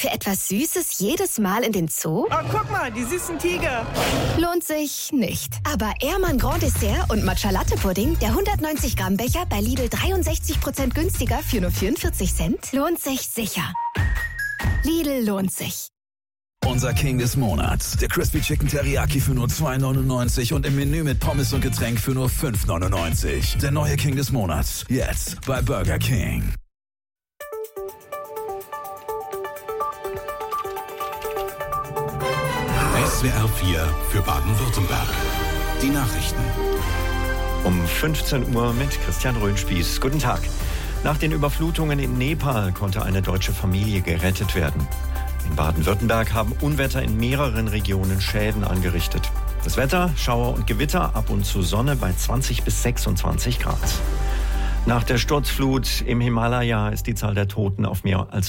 Für etwas Süßes jedes Mal in den Zoo? Oh, guck mal, die süßen Tiger. Lohnt sich nicht. Aber Ehrmann Grand Dessert und Matcha Latte Pudding, der 190 Gramm Becher bei Lidl 63% günstiger für nur 44 Cent, lohnt sich sicher. Lidl lohnt sich. Unser King des Monats. Der Crispy Chicken Teriyaki für nur 2,99 und im Menü mit Pommes und Getränk für nur 5,99. Der neue King des Monats. Jetzt bei Burger King. SWR 4 für Baden-Württemberg. Die Nachrichten. Um 15 Uhr mit Christian Röhnspieß. Guten Tag. Nach den Überflutungen in Nepal konnte eine deutsche Familie gerettet werden. In Baden-Württemberg haben Unwetter in mehreren Regionen Schäden angerichtet. Das Wetter, Schauer und Gewitter, ab und zu Sonne bei 20 bis 26 Grad. Nach der Sturzflut im Himalaya ist die Zahl der Toten auf mehr als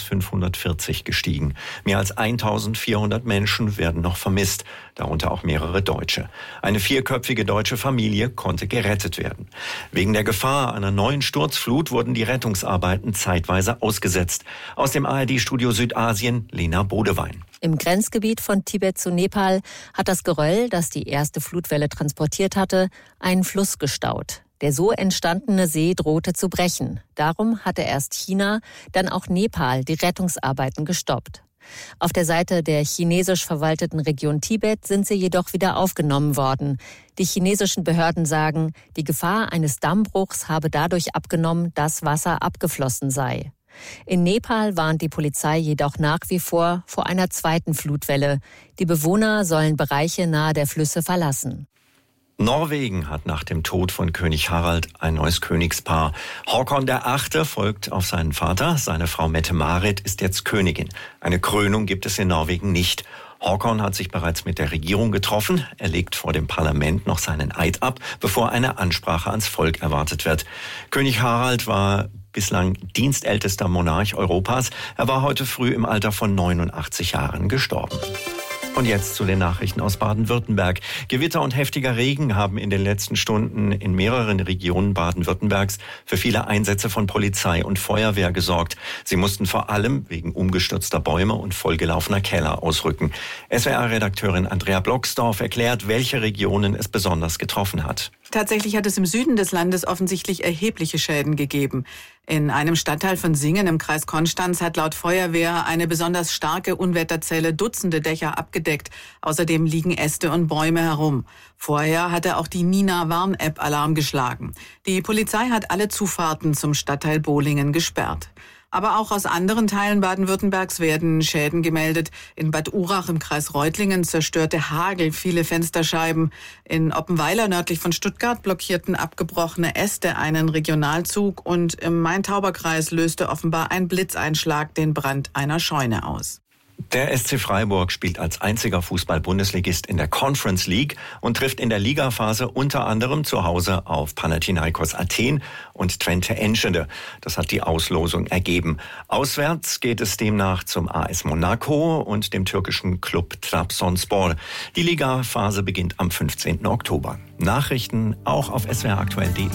540 gestiegen. Mehr als 1400 Menschen werden noch vermisst, darunter auch mehrere Deutsche. Eine 4-köpfige deutsche Familie konnte gerettet werden. Wegen der Gefahr einer neuen Sturzflut wurden die Rettungsarbeiten zeitweise ausgesetzt. Aus dem ARD-Studio Südasien, Lena Bodewein. Im Grenzgebiet von Tibet zu Nepal hat das Geröll, das die erste Flutwelle transportiert hatte, einen Fluss gestaut. Der so entstandene See drohte zu brechen. Darum hatte erst China, dann auch Nepal die Rettungsarbeiten gestoppt. Auf der Seite der chinesisch verwalteten Region Tibet sind sie jedoch wieder aufgenommen worden. Die chinesischen Behörden sagen, die Gefahr eines Dammbruchs habe dadurch abgenommen, dass Wasser abgeflossen sei. In Nepal warnt die Polizei jedoch nach wie vor einer zweiten Flutwelle. Die Bewohner sollen Bereiche nahe der Flüsse verlassen. Norwegen hat nach dem Tod von König Harald ein neues Königspaar. Håkon VIII. Folgt auf seinen Vater. Seine Frau Mette-Marit ist jetzt Königin. Eine Krönung gibt es in Norwegen nicht. Håkon hat sich bereits mit der Regierung getroffen. Er legt vor dem Parlament noch seinen Eid ab, bevor eine Ansprache ans Volk erwartet wird. König Harald war bislang dienstältester Monarch Europas. Er war heute früh im Alter von 89 Jahren gestorben. Und jetzt zu den Nachrichten aus Baden-Württemberg. Gewitter und heftiger Regen haben in den letzten Stunden in mehreren Regionen Baden-Württembergs für viele Einsätze von Polizei und Feuerwehr gesorgt. Sie mussten vor allem wegen umgestürzter Bäume und vollgelaufener Keller ausrücken. SWR-Redakteurin Andrea Blocksdorf erklärt, welche Regionen es besonders getroffen hat. Tatsächlich hat es im Süden des Landes offensichtlich erhebliche Schäden gegeben. In einem Stadtteil von Singen im Kreis Konstanz hat laut Feuerwehr eine besonders starke Unwetterzelle Dutzende Dächer abgedeckt. Außerdem liegen Äste und Bäume herum. Vorher hatte auch die Nina-Warn-App Alarm geschlagen. Die Polizei hat alle Zufahrten zum Stadtteil Bohlingen gesperrt. Aber auch aus anderen Teilen Baden-Württembergs werden Schäden gemeldet. In Bad Urach im Kreis Reutlingen zerstörte Hagel viele Fensterscheiben. In Oppenweiler nördlich von Stuttgart blockierten abgebrochene Äste einen Regionalzug. Und im Main-Tauber-Kreis löste offenbar ein Blitzeinschlag den Brand einer Scheune aus. Der SC Freiburg spielt als einziger Fußball-Bundesligist in der Conference League und trifft in der Ligaphase unter anderem zu Hause auf Panathinaikos Athen und Twente Enschede. Das hat die Auslosung ergeben. Auswärts geht es demnach zum AS Monaco und dem türkischen Club Trabzonspor. Die Ligaphase beginnt am 15. Oktober. Nachrichten auch auf swraktuell.de.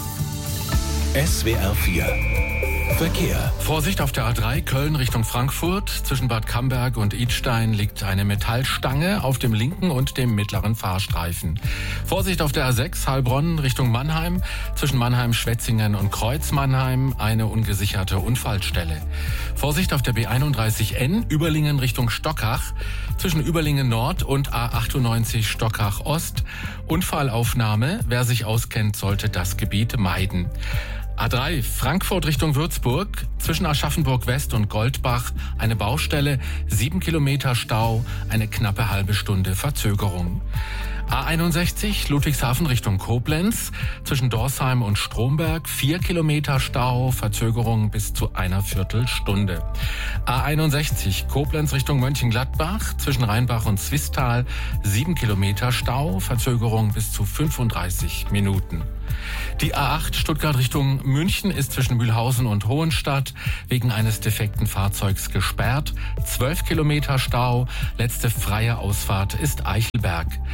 SWR 4 Verkehr. Vorsicht auf der A3 Köln Richtung Frankfurt. Zwischen Bad Camberg und Idstein liegt eine Metallstange auf dem linken und dem mittleren Fahrstreifen. Vorsicht auf der A6 Heilbronn Richtung Mannheim. Zwischen Mannheim-Schwetzingen und Kreuz-Mannheim eine ungesicherte Unfallstelle. Vorsicht auf der B31N Überlingen Richtung Stockach. Zwischen Überlingen Nord und A98 Stockach Ost. Unfallaufnahme. Wer sich auskennt, sollte das Gebiet meiden. A3 Frankfurt Richtung Würzburg, zwischen Aschaffenburg West und Goldbach eine Baustelle, 7 Kilometer Stau, eine knappe halbe Stunde Verzögerung. A61 Ludwigshafen Richtung Koblenz, zwischen Dorsheim und Stromberg 4 Kilometer Stau, Verzögerung bis zu einer Viertelstunde. A61 Koblenz Richtung Mönchengladbach, zwischen Rheinbach und Zwistal 7 Kilometer Stau, Verzögerung bis zu 35 Minuten. Die A8 Stuttgart Richtung München ist zwischen Mühlhausen und Hohenstadt wegen eines defekten Fahrzeugs gesperrt. 12 Kilometer Stau. Letzte freie Ausfahrt ist Eichelberg.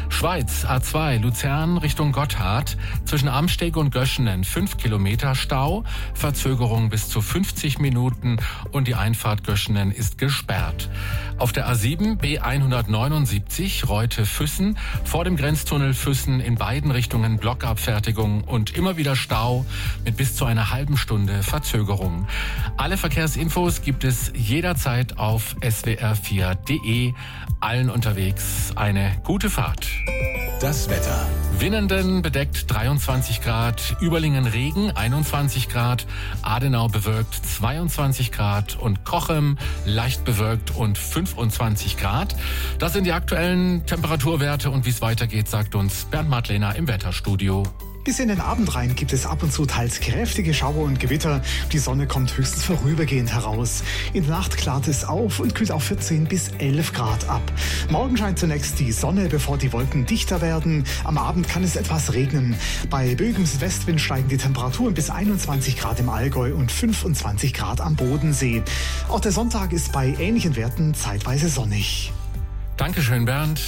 Schweiz, A2, Luzern Richtung Gotthard. Zwischen Amsteg und Göschenen 5 Kilometer Stau. Verzögerung bis zu 50 Minuten und die Einfahrt Göschenen ist gesperrt. Auf der A7 B179 Reute-Füssen. Vor dem Grenztunnel Füssen in beiden Richtungen Blockabfertigung und immer wieder Stau mit bis zu einer halben Stunde Verzögerung. Alle Verkehrsinfos gibt es jederzeit auf swr4.de. Allen unterwegs eine gute Fahrt. Das Wetter. Winnenden bedeckt 23 Grad, Überlingen Regen 21 Grad, Adenau bewölkt 22 Grad und Cochem leicht bewölkt und 25 Grad. Das sind die aktuellen Temperaturwerte und wie es weitergeht, sagt uns Bernd Madlener im Wetterstudio. Bis in den Abend rein gibt es ab und zu teils kräftige Schauer und Gewitter. Die Sonne kommt höchstens vorübergehend heraus. In der Nacht klart es auf und kühlt auf 14 bis 11 Grad ab. Morgen scheint zunächst die Sonne, bevor die Wolken dichter werden. Am Abend kann es etwas regnen. Bei böigem Westwind steigen die Temperaturen bis 21 Grad im Allgäu und 25 Grad am Bodensee. Auch der Sonntag ist bei ähnlichen Werten zeitweise sonnig. Dankeschön, Bernd.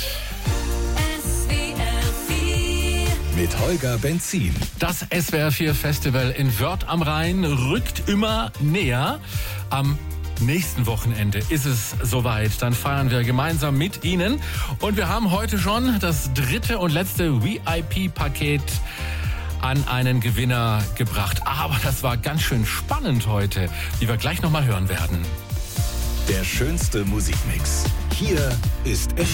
Mit Holger Benzin. Das SWR4 Festival in Wörth am Rhein rückt immer näher. Am nächsten Wochenende ist es soweit. Dann feiern wir gemeinsam mit Ihnen. Und wir haben heute schon das 3. und letzte VIP-Paket an einen Gewinner gebracht. Aber das war ganz schön spannend heute, wie wir gleich nochmal hören werden. Der schönste Musikmix. Hier ist